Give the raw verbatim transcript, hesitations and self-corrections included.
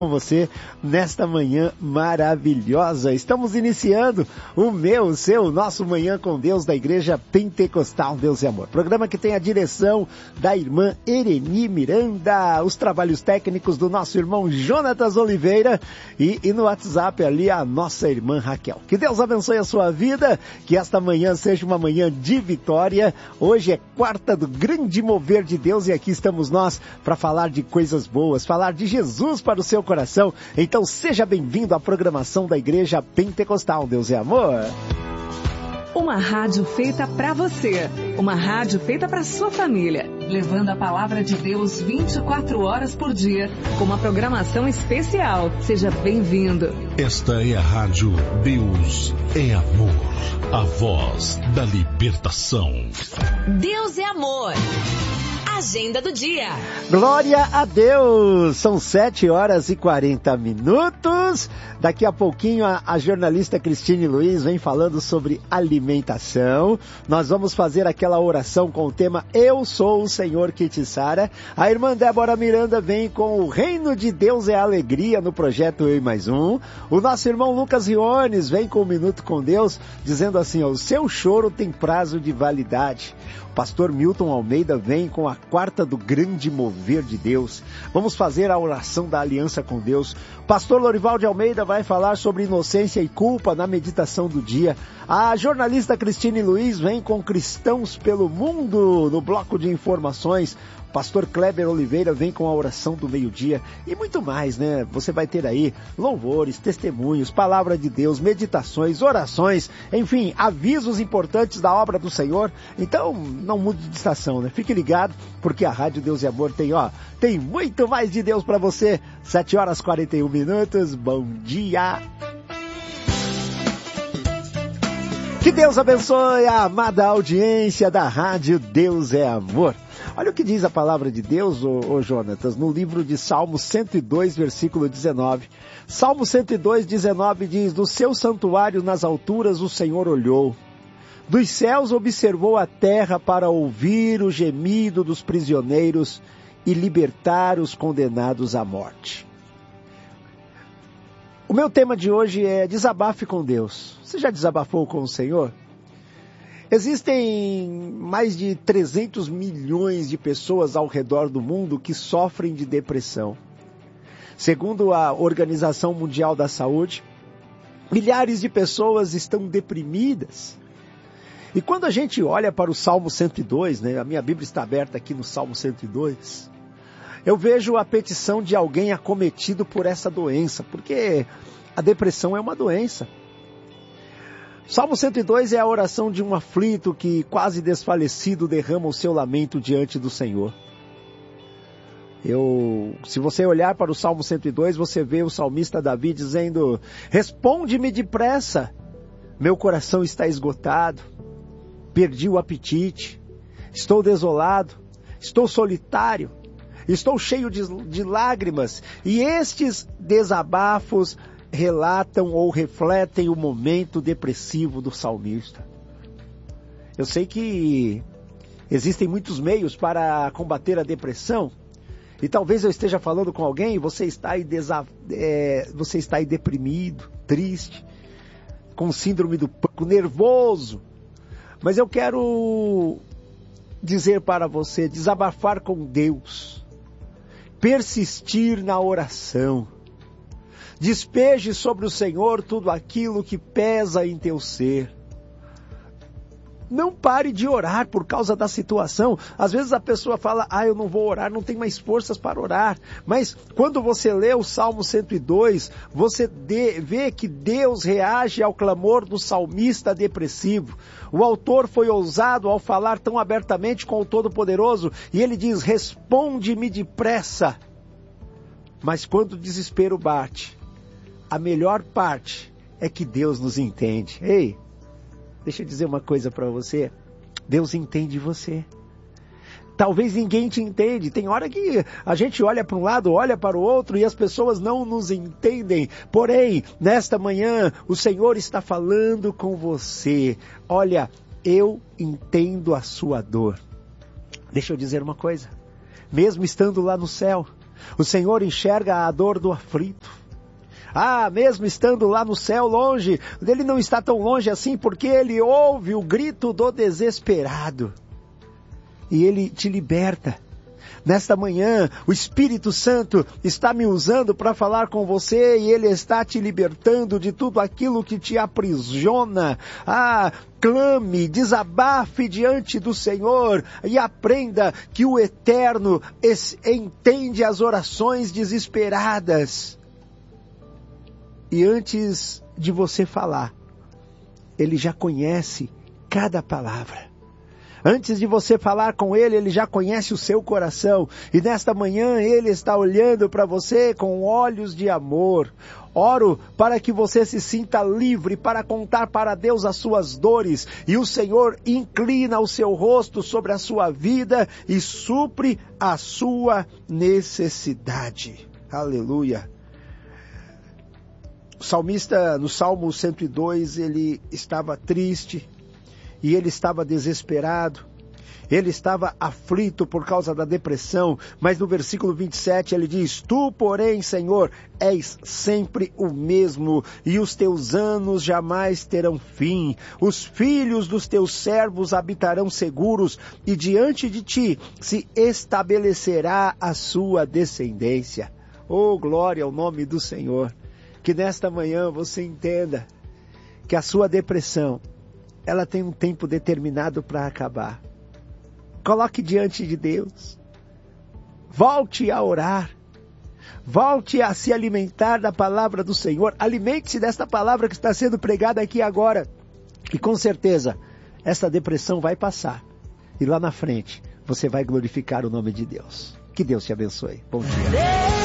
com você nesta manhã maravilhosa. Estamos iniciando o meu, o seu, nosso Manhã com Deus da Igreja Pentecostal Deus e Amor. Programa que tem a direção da irmã Ereni Miranda, os trabalhos técnicos do nosso irmão Jonatas Oliveira e, e no WhatsApp ali a nossa irmã Raquel. Que Deus abençoe a sua vida, que esta manhã seja uma manhã de vitória. Hoje é quarta do grande mover de Deus e aqui estamos nós para falar de coisas boas, falar de Jesus para o seu coração. coração. Então seja bem-vindo à programação da Igreja Pentecostal Deus e Amor. Uma rádio feita para você, uma rádio feita para sua família, levando a palavra de Deus vinte e quatro horas por dia, com uma programação especial. Seja bem-vindo. Esta é a rádio Deus é Amor, a voz da libertação. Deus é Amor. Agenda do dia. Glória a Deus! São sete horas e quarenta minutos. Daqui a pouquinho a, a jornalista Cristine Luiz vem falando sobre alimentação. Nós vamos fazer aquela oração com o tema Eu Sou o Senhor que te sara. A irmã Débora Miranda vem com o Reino de Deus é Alegria no projeto Eu e Mais Um. O nosso irmão Lucas Riones vem com o Minuto com Deus, dizendo assim, ó, o seu choro tem prazo de validade. O pastor Milton Almeida vem com a quarta do grande mover de Deus. Vamos fazer a oração da aliança com Deus. O pastor Lorival de Almeida vai falar sobre inocência e culpa na meditação do dia. A jornalista Cristine Luiz vem com Cristãos pelo Mundo no bloco de informações. O pastor Kleber Oliveira vem com a oração do meio-dia e muito mais, né? Você vai ter aí louvores, testemunhos, palavra de Deus, meditações, orações, enfim, avisos importantes da obra do Senhor. Então, não mude de estação, né? Fique ligado, porque a Rádio Deus e Amor tem, ó, tem muito mais de Deus para você. sete horas e quarenta e um minutos, bom dia! Que Deus abençoe a amada audiência da Rádio Deus é Amor. Olha o que diz a palavra de Deus, ô, ô Jonatas, no livro de Salmo cento e dois, versículo dezenove. Salmo cento e dois, dezenove diz, do seu santuário nas alturas o Senhor olhou. Dos céus observou a terra para ouvir o gemido dos prisioneiros e libertar os condenados à morte. O meu tema de hoje é desabafe com Deus. Você já desabafou com o Senhor? Existem mais de trezentos milhões de pessoas ao redor do mundo que sofrem de depressão. Segundo a Organização Mundial da Saúde, milhares de pessoas estão deprimidas. E quando a gente olha para o Salmo cento e dois, né, a minha Bíblia está aberta aqui no Salmo cento e dois, eu vejo a petição de alguém acometido por essa doença, porque a depressão é uma doença. Salmo cento e dois é a oração de um aflito que, quase desfalecido, derrama o seu lamento diante do Senhor. Eu, se você olhar para o Salmo cento e dois, você vê o salmista Davi dizendo, responde-me depressa, meu coração está esgotado, perdi o apetite, estou desolado, estou solitário, estou cheio de, de lágrimas, e estes desabafos relatam ou refletem o momento depressivo do salmista. Eu sei que existem muitos meios para combater a depressão, e talvez eu esteja falando com alguém e você está aí, desa, é, você está aí deprimido, triste, com síndrome do pânico, nervoso. Mas eu quero dizer para você, desabafar com Deus, persistir na oração, despeje sobre o Senhor tudo aquilo que pesa em teu ser. Não pare de orar por causa da situação. Às vezes a pessoa fala, ah, eu não vou orar, não tenho mais forças para orar. Mas quando você lê o Salmo cento e dois, você vê que Deus reage ao clamor do salmista depressivo. O autor foi ousado ao falar tão abertamente com o Todo-Poderoso, e ele diz, responde-me depressa. Mas quando o desespero bate, a melhor parte é que Deus nos entende. Ei, deixa eu dizer uma coisa para você. Deus entende você. Talvez ninguém te entende. Tem hora que a gente olha para um lado, olha para o outro e as pessoas não nos entendem. Porém, nesta manhã, o Senhor está falando com você. Olha, eu entendo a sua dor. Deixa eu dizer uma coisa. Mesmo estando lá no céu, O Senhor enxerga a dor do aflito. Ah, mesmo estando lá no céu longe, Ele não está tão longe assim, porque Ele ouve o grito do desesperado. E Ele te liberta. Nesta manhã, o Espírito Santo está me usando para falar com você e Ele está te libertando de tudo aquilo que te aprisiona. Ah, clame, desabafe diante do Senhor e aprenda que o Eterno entende as orações desesperadas. E antes de você falar, Ele já conhece cada palavra. Antes de você falar com Ele, Ele já conhece o seu coração. E nesta manhã Ele está olhando para você com olhos de amor. Oro para que você se sinta livre para contar para Deus as suas dores. E o Senhor inclina o seu rosto sobre a sua vida e supre a sua necessidade. Aleluia. O salmista, no Salmo cento e dois, ele estava triste. E ele estava desesperado, ele estava aflito por causa da depressão, mas no versículo vinte e sete ele diz: Tu, porém, Senhor, és sempre o mesmo, e os teus anos jamais terão fim. Os filhos dos teus servos habitarão seguros, e diante de ti se estabelecerá a sua descendência. Oh, glória ao nome do Senhor! Que nesta manhã você entenda que a sua depressão, ela tem um tempo determinado para acabar. Coloque diante de Deus. Volte a orar. Volte a se alimentar da palavra do Senhor. Alimente-se desta palavra que está sendo pregada aqui agora. E com certeza, essa depressão vai passar. E lá na frente, você vai glorificar o nome de Deus. Que Deus te abençoe. Bom dia.